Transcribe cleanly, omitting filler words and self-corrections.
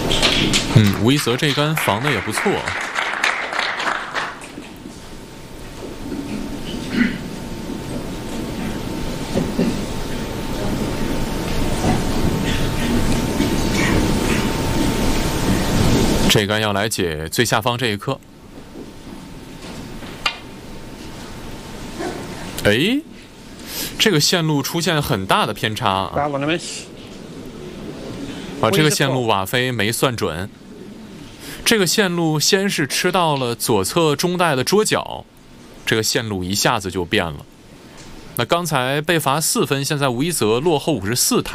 吴一泽这杆防的也不错。这杆要来解最下方这一颗。哎，这个线路出现很大的偏差啊！这个线路瓦菲没算准。这个线路先是吃到了左侧中带的桌角，这个线路一下子就变了。那刚才被罚4分，现在吴一泽落后54台。